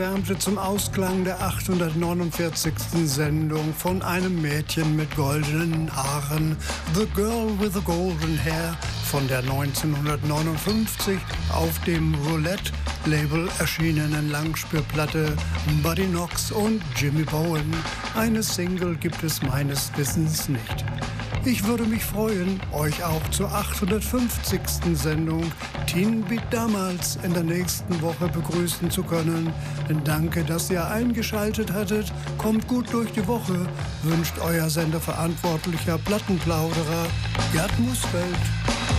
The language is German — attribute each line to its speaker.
Speaker 1: Wärmte zum Ausklang der 849. Sendung von einem Mädchen mit goldenen Haaren, The Girl with the Golden Hair, von der 1959 auf dem Roulette-Label erschienenen Langspielplatte Buddy Knox und Jimmy Bowen. Eine Single gibt es meines Wissens nicht. Ich würde mich freuen, euch auch zur 850. Sendung Teen Beat damals in der nächsten Woche begrüßen zu können. Danke, dass ihr eingeschaltet hattet. Kommt gut durch die Woche. Wünscht euer Senderverantwortlicher Plattenplauderer Gerd Musfeld.